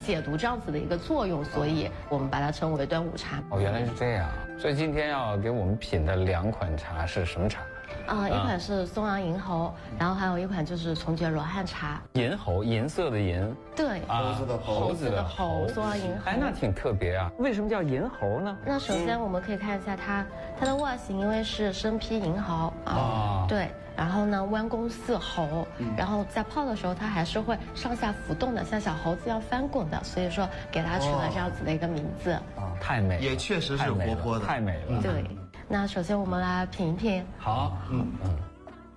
解毒这样子的一个作用，所以我们把它称为端午茶。 哦，原来是这样。所以今天要给我们品的2款茶是什么茶？ 一款是松阳银猴，然后还有一款就是重觉罗汉茶。 银猴，银色的银。 对， 猴子的猴， 松阳银猴。 哎，那挺特别啊。为什么叫银猴呢？ 那首先我们可以看一下它的外形，因为是生披银猴啊，对。然后呢，弯弓似猴，然后在泡的时候它还是会上下浮动的，像小猴子一样翻滚的，所以说给它取了这样子的一个名字。 太美了， 也确实是活泼的， 太美了。 对，那首先我们来品一品。 好，